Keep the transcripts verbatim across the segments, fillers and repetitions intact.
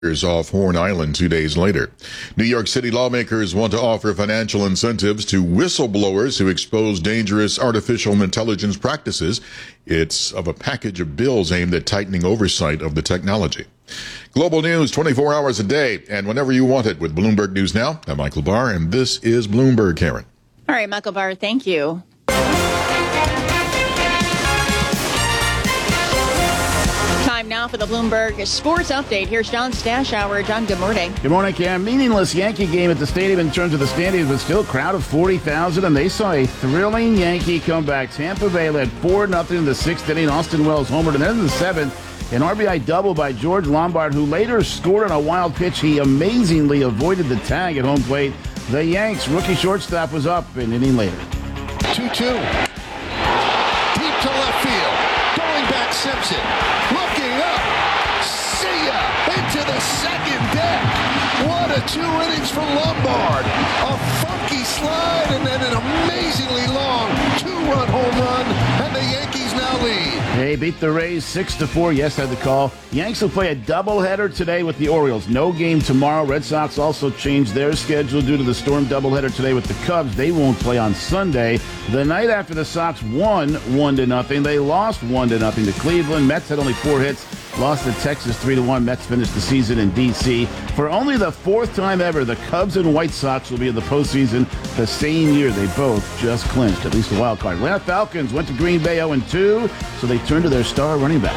off Horn Island two days later. New York City lawmakers want to offer financial incentives to whistleblowers who expose dangerous artificial intelligence practices. It's of a package of bills aimed at tightening oversight of the technology. Global news twenty-four hours a day and whenever you want it with Bloomberg News Now. I'm Michael Barr, and this is Bloomberg, Karen. All right, Michael Barr, thank you. Time now for the Bloomberg Sports Update. Here's John Stashower. John, good morning. Good morning, Cam. Meaningless Yankee game at the stadium in terms of the standings, but still a crowd of forty thousand, and they saw a thrilling Yankee comeback. Tampa Bay led four nothing in the sixth inning. Austin Wells homered, and then in the seventh, an R B I double by George Lombard, who later scored on a wild pitch. He amazingly avoided the tag at home plate. The Yanks' rookie shortstop was up an inning later. two two. Deep to left field. Going back, Simpson. Looking up. See ya. Into the second deck. What a two innings from Lombard. A funky slide and then an amazingly long two-run home run. And the Yankees now lead. They beat the Rays six to four. Yes, I had the call. Yanks will play a doubleheader today with the Orioles. No game tomorrow. Red Sox also changed their schedule due to the storm doubleheader today with the Cubs. They won't play on Sunday. The night after the Sox won one to nothing, they lost one to nothing to Cleveland. Mets had only four hits. Lost to Texas three to one. Mets finished the season in D C For only the fourth time ever, the Cubs and White Sox will be in the postseason the same year. They both just clinched at least a wild card. Atlanta Falcons went to Green Bay oh and two, so they turned to their star running back.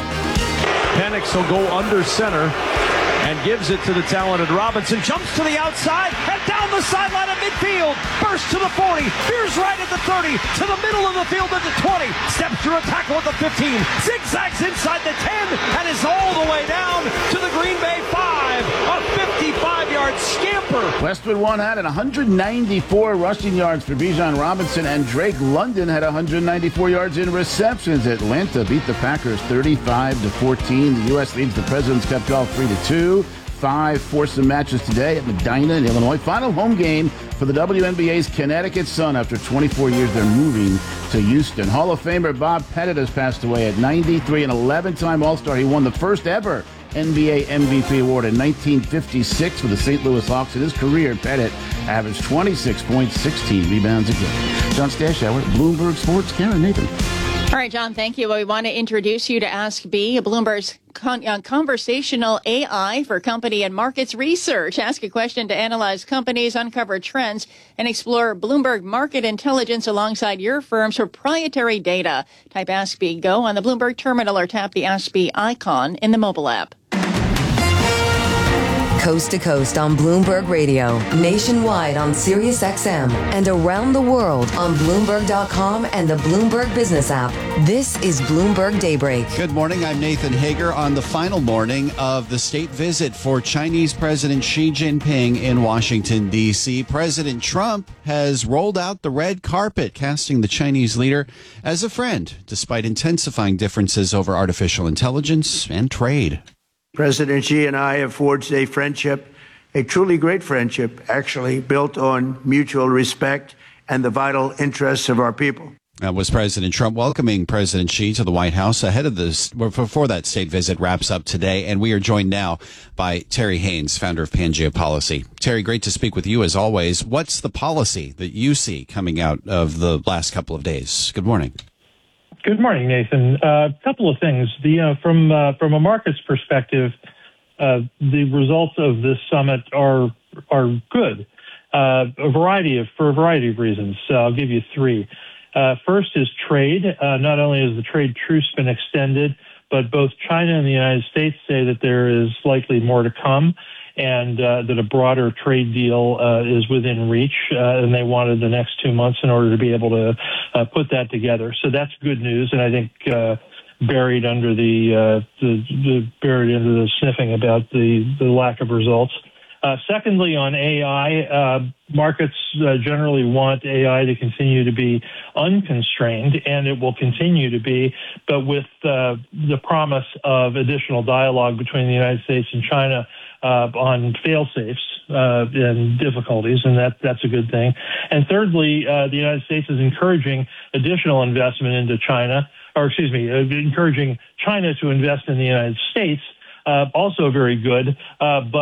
Penix will go under center and gives it to the talented Robinson. Jumps to the outside and down the sideline of midfield. Burst to the forty. Veers right at the thirty. To the middle of the field at the twenty. Steps through a tackle at the fifteen. Zigzags inside the ten and is all the way down to the Green Bay five. A fifty-five-yard scamper. Westwood one had one hundred ninety-four rushing yards for Bijan Robinson, and Drake London had one hundred ninety-four yards in receptions. Atlanta beat the Packers thirty-five to fourteen. The U S leads the President's Cup golf three to two. Five foursome matches today at Medina in Illinois. Final home game for the W N B A's Connecticut Sun. After twenty-four years, they're moving to Houston. Hall of Famer Bob Pettit has passed away at ninety-three, an eleven-time All-Star. He won the first ever N B A M V P award in nineteen fifty-six for the Saint Louis Hawks. In his career, Pettit averaged twenty-six points, sixteen rebounds a game. John Stashower, Bloomberg Sports. Karen, Nathan. All right, John, thank you. Well, we want to introduce you to Ask B, Bloomberg's con- uh, conversational A I for company and markets research. Ask a question to analyze companies, uncover trends, and explore Bloomberg market intelligence alongside your firm's proprietary data. Type Ask B Go on the Bloomberg terminal or tap the Ask B icon in the mobile app. Coast to coast on Bloomberg Radio, nationwide on Sirius X M, and around the world on Bloomberg dot com and the Bloomberg Business app. This is Bloomberg Daybreak. Good morning. I'm Nathan Hager on the final morning of the state visit for Chinese President Xi Jinping in Washington, D C President Trump has rolled out the red carpet, casting the Chinese leader as a friend, despite intensifying differences over artificial intelligence and trade. President Xi and I have forged a friendship, a truly great friendship, actually built on mutual respect and the vital interests of our people. That was President Trump welcoming President Xi to the White House ahead of this, before that state visit wraps up today. And we are joined now by Terry Haynes, founder of Pangea Policy. Terry, great to speak with you as always. What's the policy that you see coming out of the last couple of days? Good morning. Good morning, Nathan. A uh, couple of things. The uh, from uh, from a markets perspective, uh, the results of this summit are are good. Uh, a variety of for a variety of reasons. So I'll give you three. Uh, first is trade. Uh, not only has the trade truce been extended, but both China and the United States say that there is likely more to come, and uh, that a broader trade deal uh, is within reach, uh, and they wanted the next two months in order to be able to uh, put that together. So that's good news, and I think uh, buried under the, uh, the, the buried under the sniffing about the, the lack of results. Uh, secondly, on A I, uh, markets uh, generally want A I to continue to be unconstrained, and it will continue to be, but with uh, the promise of additional dialogue between the United States and China uh, on fail-safes uh, and difficulties, and that that's a good thing. And thirdly, uh, the United States is encouraging additional investment into China, or excuse me, uh, encouraging China to invest in the United States, uh, also very good. Uh, but